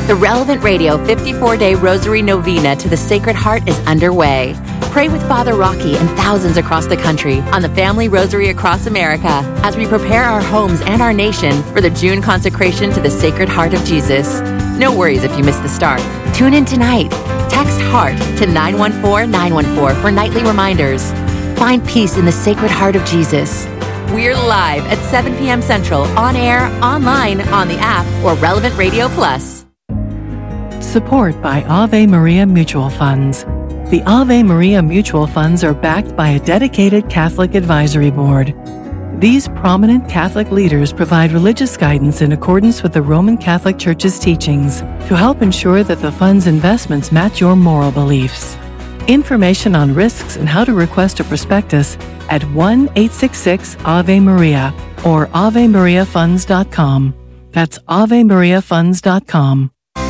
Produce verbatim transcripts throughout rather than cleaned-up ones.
The Relevant Radio fifty-four day Rosary Novena to the Sacred Heart is underway. Pray with Father Rocky and thousands across the country on the Family Rosary across America as we prepare our homes and our nation for the June consecration to the Sacred Heart of Jesus. No worries if you miss the start. Tune in tonight. Text HEART to nine one four nine one four for nightly reminders. Find peace in the Sacred Heart of Jesus. We're live at seven p.m. Central, on air, online, on the app, or Relevant Radio Plus. Support by Ave Maria Mutual Funds. The Ave Maria Mutual Funds are backed by a dedicated Catholic advisory board. These prominent Catholic leaders provide religious guidance in accordance with the Roman Catholic Church's teachings to help ensure that the fund's investments match your moral beliefs. Information on risks and how to request a prospectus at one eight six six Ave Maria or ave maria funds dot com. That's ave maria funds dot com.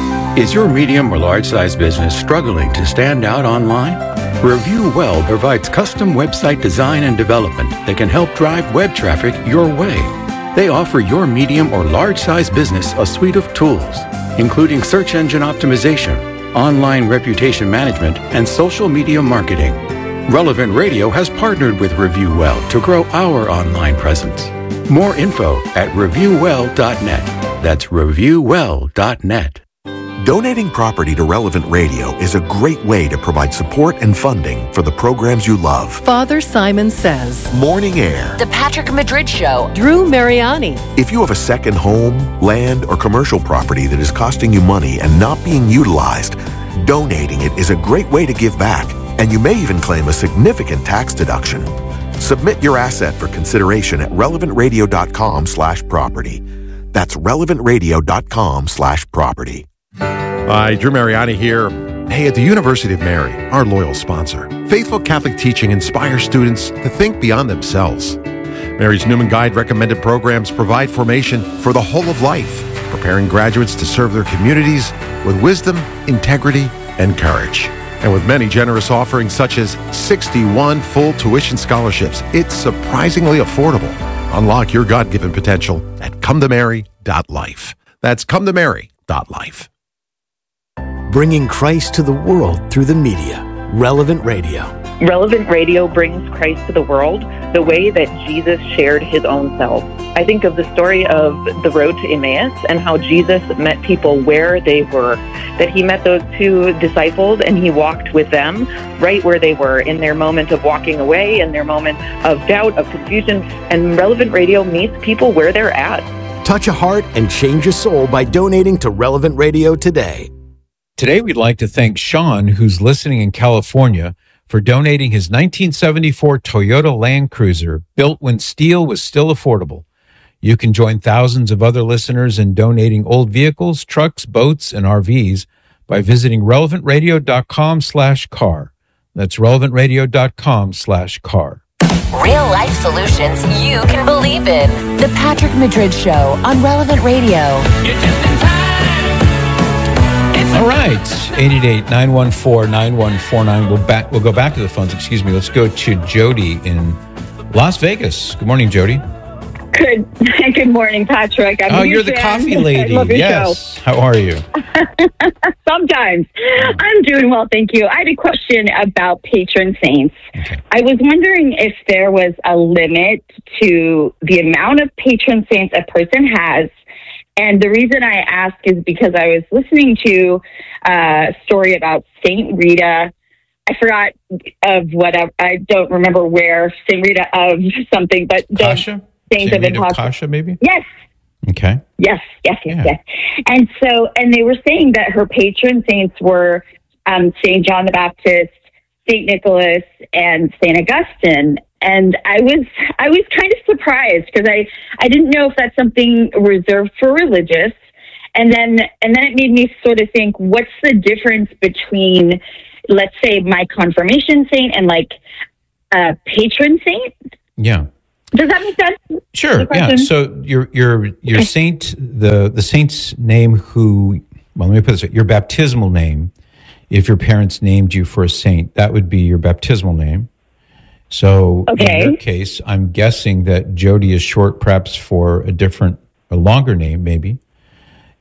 Is your medium or large-size business struggling to stand out online? Review Well provides custom website design and development that can help drive web traffic your way. They offer your medium or large-size business a suite of tools, including search engine optimization, online reputation management, and social media marketing. Relevant Radio has partnered with Review Well to grow our online presence. More info at review well dot net. That's review well dot net. Donating property to Relevant Radio is a great way to provide support and funding for the programs you love. Father Simon Says, Morning Air, The Patrick Madrid Show, Drew Mariani. If you have a second home, land, or commercial property that is costing you money and not being utilized, donating it is a great way to give back, and you may even claim a significant tax deduction. Submit your asset for consideration at relevant radio dot com slash property. That's relevant radio dot com slash property. Hi, Drew Mariani here. Hey, at the University of Mary, our loyal sponsor, faithful Catholic teaching inspires students to think beyond themselves. Mary's Newman Guide recommended programs provide formation for the whole of life, preparing graduates to serve their communities with wisdom, integrity, and courage. And with many generous offerings such as sixty-one full tuition scholarships, it's surprisingly affordable. Unlock your God-given potential at come to mary dot life. That's come to mary dot life. Bringing Christ to the world through the media. Relevant Radio. Relevant Radio brings Christ to the world the way that Jesus shared his own self. I think of the story of the road to Emmaus and how Jesus met people where they were, that he met those two disciples and he walked with them right where they were in their moment of walking away, in their moment of doubt, of confusion. And Relevant Radio meets people where they're at. Touch a heart and change a soul by donating to Relevant Radio today. Today, we'd like to thank Sean, who's listening in California, for donating his nineteen seventy-four Toyota Land Cruiser, built when steel was still affordable. You can join thousands of other listeners in donating old vehicles, trucks, boats, and R Vs by visiting relevant radio dot com slash car. That's relevant radio dot com slash car. Real life solutions you can believe in. The Patrick Madrid Show on Relevant Radio. You're just in time. All right, eight eight eight, nine one four, nine one four nine. We'll back. We'll go back to the phones. Excuse me. Let's go to Jody in Las Vegas. Good morning, Jody. Good. Good morning, Patrick. I'm oh, you're the fan. coffee lady. I love your Yes. show. How are you? Sometimes. I'm doing well, thank you. I had a question about patron saints. Okay. I was wondering if there was a limit to the amount of patron saints a person has. And the reason I ask is because I was listening to a story about Saint Rita. I forgot of what, I, I don't remember where, Saint Rita of something, but the Kasha? Saint, Saint of Rita Impossible. Kasha, maybe? Yes. Okay. Yes, yes, yes, Yeah. yes. And so, and they were saying that her patron saints were um, Saint John the Baptist, Saint Nicholas, and Saint Augustine. And I was, I was kind of surprised because I, I didn't know if that's something reserved for religious. And then, and then it made me sort of think, what's the difference between, let's say, my confirmation saint and like a patron saint? Yeah. Does that make sense? Sure. Yeah. So your your your saint, the the saint's name who, well, let me put it this way, your baptismal name, if your parents named you for a saint, that would be your baptismal name. So okay. in your case, I'm guessing that Jody is short perhaps for a different, a longer name maybe.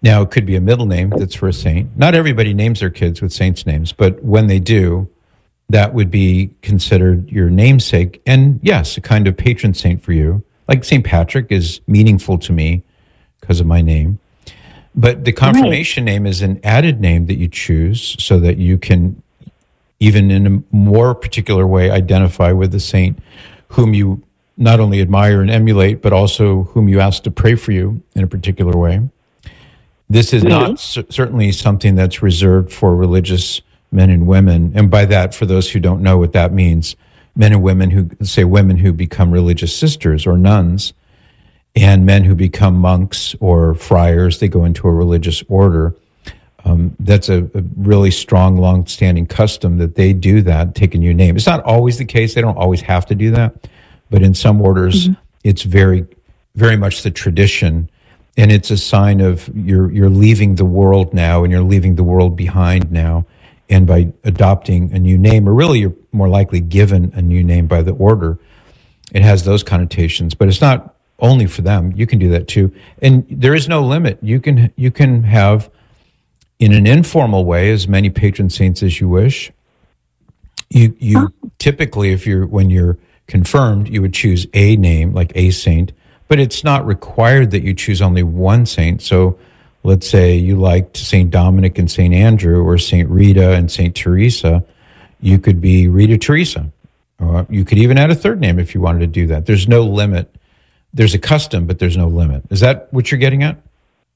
Now, it could be a middle name that's for a saint. Not everybody names their kids with saints' names, but when they do, that would be considered your namesake. And yes, a kind of patron saint for you. Like Saint Patrick is meaningful to me because of my name. But the confirmation right. name is an added name that you choose so that you can, even in a more particular way, identify with the saint whom you not only admire and emulate, but also whom you ask to pray for you in a particular way. This is mm-hmm. not c- certainly something that's reserved for religious men and women. And by that, for those who don't know what that means, men and women who, say women who become religious sisters or nuns, and men who become monks or friars, they go into a religious order. Um, that's a, a really strong, long-standing custom that they do that, take a new name. It's not always the case. They don't always have to do that. But in some orders, mm-hmm. it's very, very much the tradition. And it's a sign of you're you're leaving the world now, and you're leaving the world behind now. And by adopting a new name, or really you're more likely given a new name by the order, it has those connotations. But it's not only for them. You can do that too. And there is no limit. You can you can have, in an informal way, as many patron saints as you wish. You you huh? typically, if you're when you're confirmed, you would choose a name, like a saint. But it's not required that you choose only one saint. So let's say you liked Saint Dominic and Saint Andrew, or Saint Rita and Saint Teresa. You could be Rita Teresa. Or you could even add a third name if you wanted to do that. There's no limit. There's a custom, but there's no limit. Is that what you're getting at?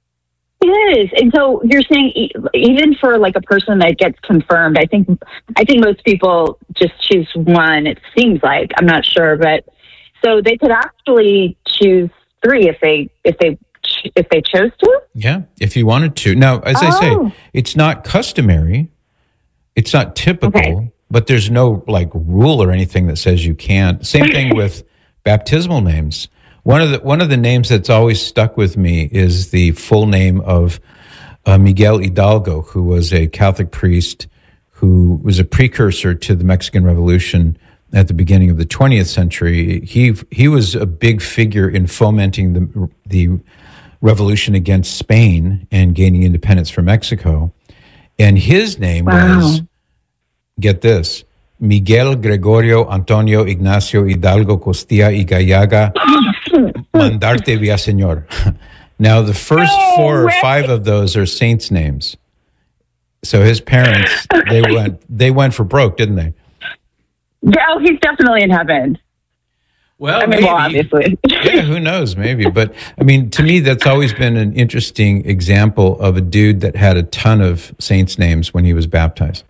It is. And so you're saying even for like a person that gets confirmed, I think I think most people just choose one, it seems like. I'm not sure, but so they could actually choose three if they if they if they chose to? Yeah, if you wanted to. Now, as oh. I say, it's not customary. It's not typical, okay. but there's no like rule or anything that says you can't. Same thing with baptismal names. One of the one of the names that's always stuck with me is the full name of uh, Miguel Hidalgo, who was a Catholic priest who was a precursor to the Mexican Revolution at the beginning of the twentieth century. He he was a big figure in fomenting the the revolution against Spain and gaining independence from Mexico. And his name wow. was, get this, Miguel Gregorio Antonio Ignacio Hidalgo Costilla y Gallaga Mandarte Villaseñor. Now, the first four or five of those are saints' names. So his parents, they went they went for broke, didn't they? Oh, he's definitely in heaven. Well, I mean, maybe. well, obviously. Yeah, who knows? Maybe. But, I mean, to me, that's always been an interesting example of a dude that had a ton of saints' names when he was baptized.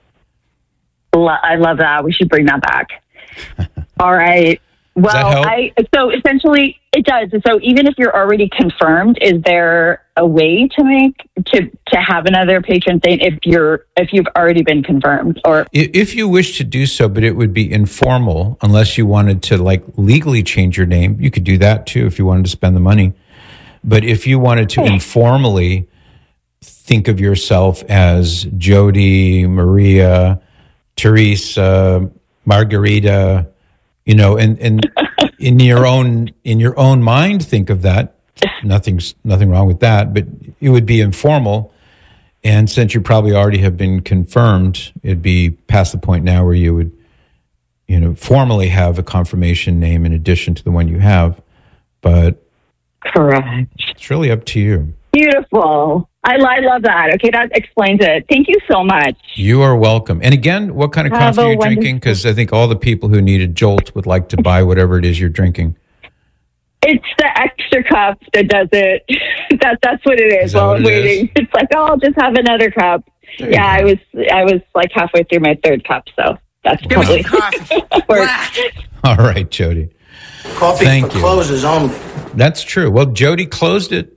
I love that. We should bring that back. All right. Well, I so essentially it does. So even if you're already confirmed, is there a way to make to to have another patron saint if you're if you've already been confirmed? Or if you wish to do so, but it would be informal unless you wanted to like legally change your name. You could do that too if you wanted to spend the money. But if you wanted to okay. informally think of yourself as Jody, Maria, Teresa, Margarita, you know, and, and in your own in your own mind, think of that. Nothing's nothing wrong with that, but it would be informal. And since you probably already have been confirmed, it'd be past the point now where you would, you know, formally have a confirmation name in addition to the one you have. But correct. It's really up to you. Beautiful. I, I love that. Okay, that explains it. Thank you so much. You are welcome. And again, what kind of Have coffee are you drinking? Because I think all the people who need a jolt would like to buy whatever it is you're drinking. It's the extra cup that does it. that that's what it is. is while I'm waiting, is? It's like, oh, I'll just have another cup. There yeah, I was I was like halfway through my third cup, so that's Give probably all right, Jody. Coffee Thank for you. closes only. That's true. Well, Jody closed it.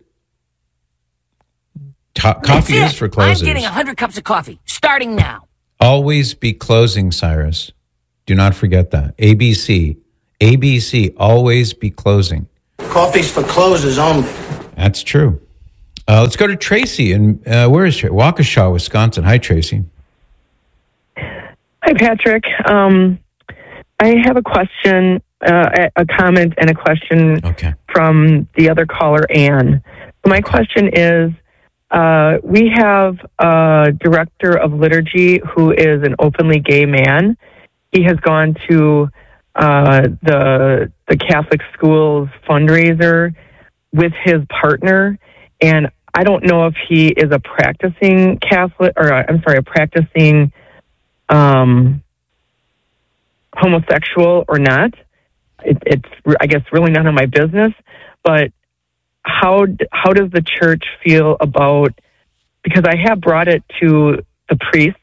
To- coffee is for closers. I'm getting one hundred cups of coffee, starting now. Always be closing, Cyrus. Do not forget that. A B C. A B C. Always be closing. Coffee's for closers only. That's true. Uh, let's go to Tracy. And uh, where is she? Waukesha, Wisconsin. Hi, Tracy. Hi, Patrick. Um, I have a question, uh, a comment, and a question okay. from the other caller, Anne. My question is, uh, we have a director of liturgy who is an openly gay man. He has gone to uh, the the Catholic schools fundraiser with his partner, and I don't know if he is a practicing Catholic, or uh, I'm sorry, a practicing um, homosexual or not. It, it's, I guess, really none of my business. But how how does the church feel about? Because I have brought it to the priests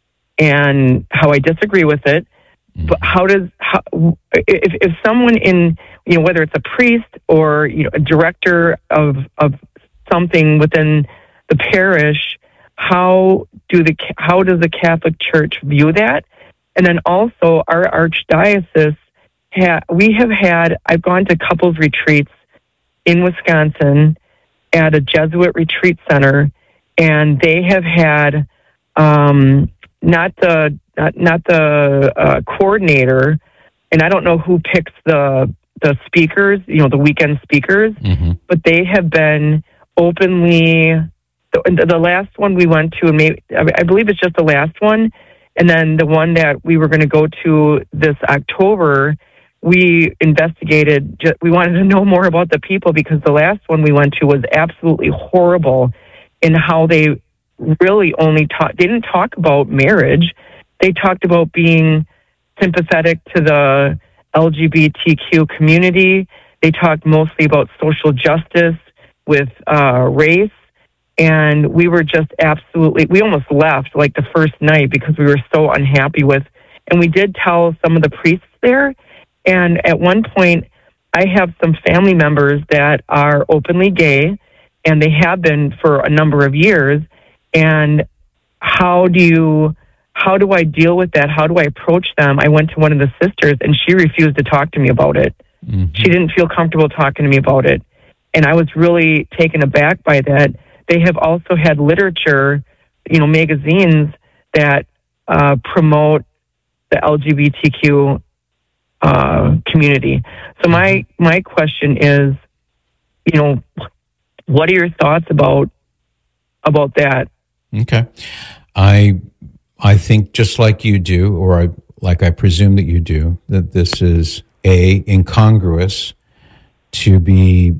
and how I disagree with it. Mm-hmm. But how does how if if someone in, you know, whether it's a priest or, you know, a director of of something within the parish, how do the how does the Catholic Church view that? And then also our archdiocese, ha, we have had, I've gone to couples retreats in Wisconsin at a Jesuit retreat center, and they have had um, not the not, not the uh, coordinator, and I don't know who picks the the speakers, you know, the weekend speakers, mm-hmm. but they have been openly. The, the last one we went to, and maybe, I believe it's just the last one. And then the one that we were going to go to this October, we investigated, we wanted to know more about the people, because the last one we went to was absolutely horrible in how they really only talk, they didn't talk about marriage. They talked about being sympathetic to the L G B T Q community. They talked mostly about social justice with uh, race. And we were just absolutely, we almost left like the first night because we were so unhappy with, and we did tell some of the priests there. And at one point, I have some family members that are openly gay, and they have been for a number of years. And how do you, how do I deal with that? How do I approach them? I went to one of the sisters, and she refused to talk to me about it. Mm-hmm. She didn't feel comfortable talking to me about it. And I was really taken aback by that. They have also had literature, you know, magazines that uh, promote the L G B T Q uh, community. So my my question is, you know, what are your thoughts about about that? Okay, I I think just like you do, or I, like I presume that you do, that this is a incongruous to be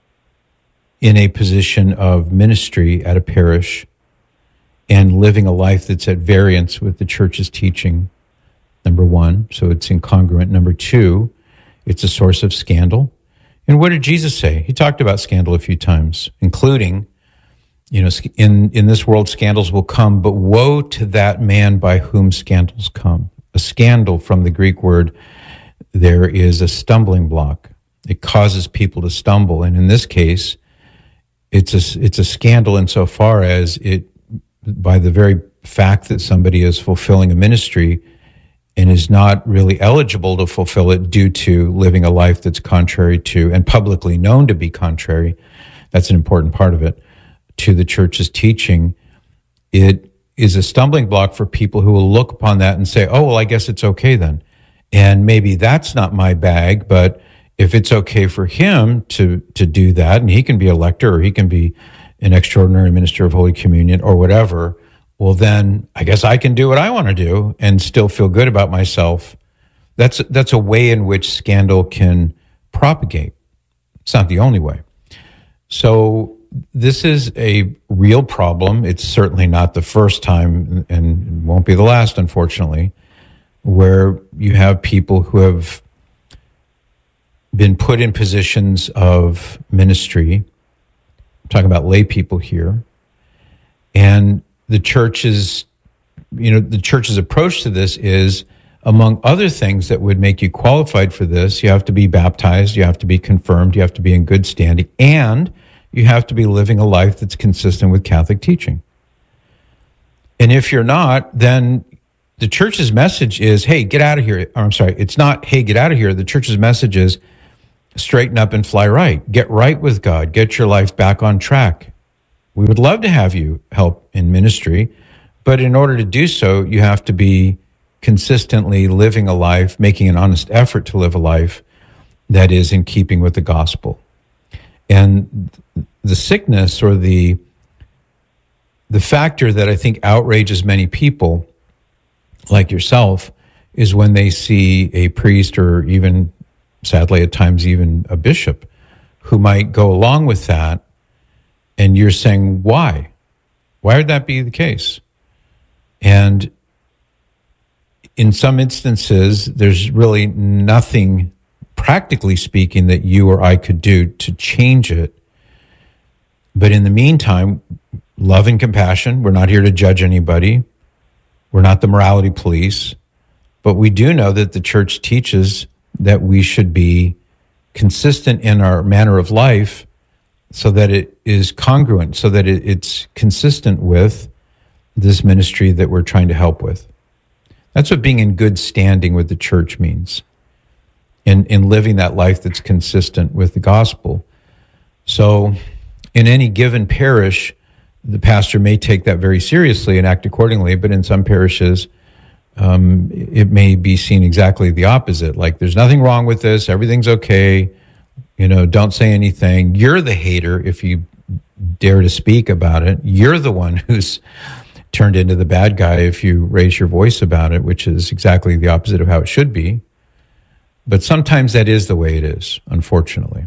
in a position of ministry at a parish and living a life that's at variance with the church's teaching, number one. So it's incongruent. Number two, it's a source of scandal. And what did Jesus say? He talked about scandal a few times, including, you know, in, in this world, scandals will come, but woe to that man by whom scandals come. A scandal, from the Greek word, there is a stumbling block. It causes people to stumble. And in this case, It's a, it's a scandal insofar as it, by the very fact that somebody is fulfilling a ministry and is not really eligible to fulfill it due to living a life that's contrary to, and publicly known to be contrary, that's an important part of it, to the church's teaching. It is a stumbling block for people who will look upon that and say, oh, well, I guess it's okay then. And maybe that's not my bag, but if it's okay for him to to do that, and he can be a lector, or he can be an extraordinary minister of Holy Communion or whatever, well, then I guess I can do what I want to do and still feel good about myself. That's that's a way in which scandal can propagate. It's not the only way. So this is a real problem. It's certainly not the first time, and won't be the last, unfortunately, where you have people who have been put in positions of ministry. I'm talking about lay people here. And the church's, you know, the church's approach to this is, among other things that would make you qualified for this, you have to be baptized, you have to be confirmed, you have to be in good standing, and you have to be living a life that's consistent with Catholic teaching. And if you're not, then the church's message is, hey, get out of here. Or, I'm sorry, it's not, hey, get out of here. The church's message is, straighten up and fly right. Get right with God. Get your life back on track. We would love to have you help in ministry, but in order to do so, you have to be consistently living a life, making an honest effort to live a life that is in keeping with the gospel. And the sickness or the the factor that I think outrages many people, like yourself, is when they see a priest or even, sadly, at times even a bishop who might go along with that, and you're saying, why? Why would that be the case? And in some instances, there's really nothing, practically speaking, that you or I could do to change it. But in the meantime, love and compassion, we're not here to judge anybody. We're not the morality police. But we do know that the church teaches that we should be consistent in our manner of life so that it is congruent, so that it, it's consistent with this ministry that we're trying to help with. That's what being in good standing with the church means, in, in living that life that's consistent with the gospel. So in any given parish, the pastor may take that very seriously and act accordingly, but in some parishes, um, it may be seen exactly the opposite. Like, there's nothing wrong with this, everything's okay, you know, don't say anything. You're the hater if you dare to speak about it. You're the one who's turned into the bad guy if you raise your voice about it, which is exactly the opposite of how it should be. But sometimes that is the way it is, unfortunately.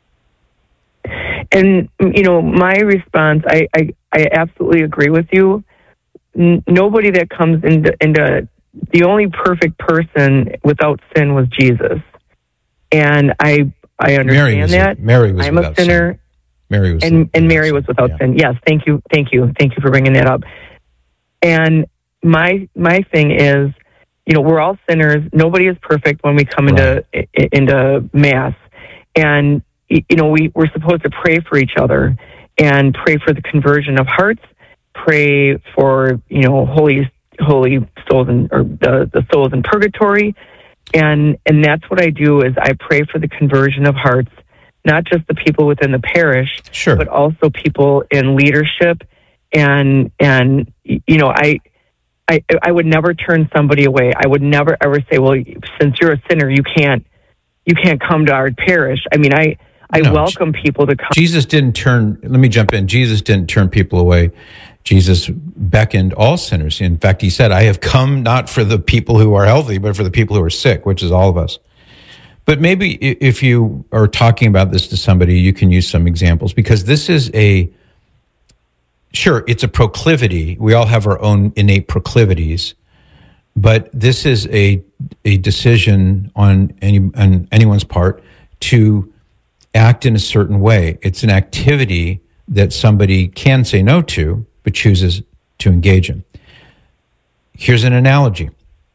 And, you know, my response, I, I, I absolutely agree with you. N- nobody that comes into, into, the only perfect person without sin was Jesus. And I I understand Mary was that. A, Mary was I'm without a sinner. sin. Mary was and, and Mary was without yeah. sin. Yes, thank you, thank you, thank you for bringing that up. And my my thing is, you know, we're all sinners. Nobody is perfect when we come into right. into Mass, and you know, we we're supposed to pray for each other and pray for the conversion of hearts. Pray for, you know, holy holy souls in, or the the souls in purgatory, and and that's what I do is I pray for the conversion of hearts, not just the people within the parish, sure, but also people in leadership. And, and, you know, I, I, I would never turn somebody away. I would never ever say, well, since you're a sinner, you can't, you can't come to our parish. I mean, I, I no, welcome people to come. Jesus didn't turn, let me jump in. Jesus didn't turn people away. Jesus beckoned all sinners. In fact, he said, I have come not for the people who are healthy, but for the people who are sick, which is all of us. But maybe if you are talking about this to somebody, you can use some examples, because this is a, sure, it's a proclivity. We all have our own innate proclivities, but this is a a decision on any on anyone's part to act in a certain way. It's an activity that somebody can say no to, but chooses to engage in. Here's an analogy.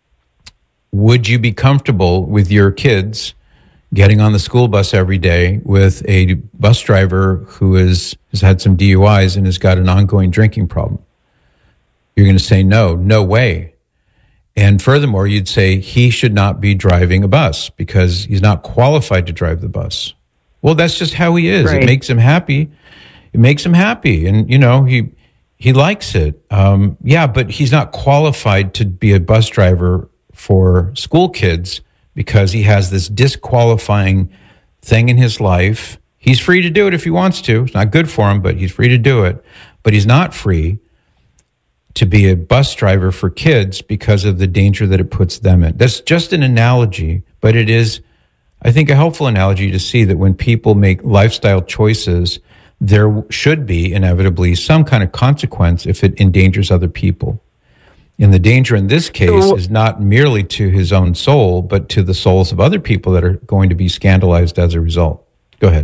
Would you be comfortable with your kids getting on the school bus every day with a bus driver who is, has had some D U Is and has got an ongoing drinking problem? You're going to say, no, no way. And furthermore, you'd say he should not be driving a bus because he's not qualified to drive the bus. Well, that's just how he is. Right. It makes him happy. It makes him happy. And, you know, he he likes it. Um, yeah, but he's not qualified to be a bus driver for school kids because he has this disqualifying thing in his life. He's free to do it if he wants to. It's not good for him, but he's free to do it. But he's not free to be a bus driver for kids because of the danger that it puts them in. That's just an analogy, but it is, I think, a helpful analogy to see that when people make lifestyle choices, there should be inevitably some kind of consequence if it endangers other people. And the danger in this case so, is not merely to his own soul, but to the souls of other people that are going to be scandalized as a result. Go ahead.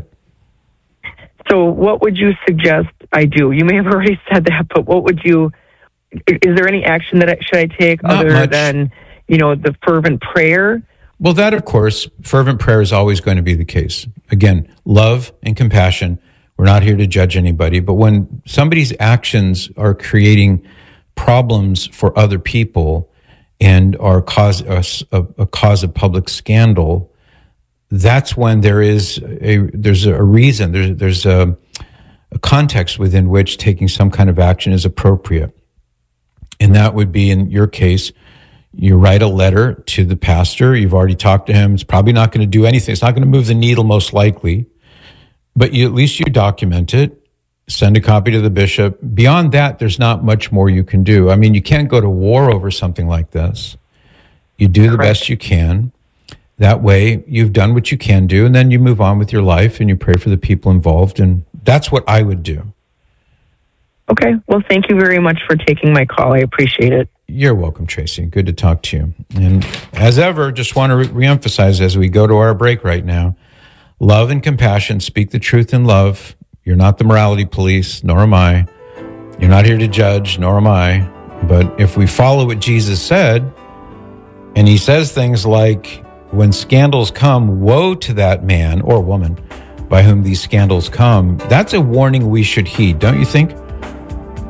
So what would you suggest I do? You may have already said that, but what would you, is there any action that I, should I take not other much. than, you know, the fervent prayer? Well, that, of course, fervent prayer is always going to be the case. Again, love and compassion. We're not here to judge anybody, but when somebody's actions are creating problems for other people and are cause a, a cause of public scandal, that's when there is a there's a reason, there's there's a, a context within which taking some kind of action is appropriate. And that would be, in your case, you write a letter to the pastor. You've already talked to him. It's probably not going to do anything. It's not going to move the needle, most likely, but you at least you document it. send a copy to the bishop. Beyond that, there's not much more you can do. I mean, you can't go to war over something like this. You do the Correct. best you can. That way, you've done what you can do, and then you move on with your life and you pray for the people involved. And that's what I would do. Okay. Well, thank you very much for taking my call. I appreciate it. You're welcome, Tracy. Good to talk to you. And as ever, just want to re- reemphasize as we go to our break right now, love and compassion, speak the truth in love. You're not the morality police, nor am I. You're not here to judge, nor am I. But if we follow what Jesus said, and he says things like, when scandals come, woe to that man or woman by whom these scandals come, that's a warning we should heed, don't you think?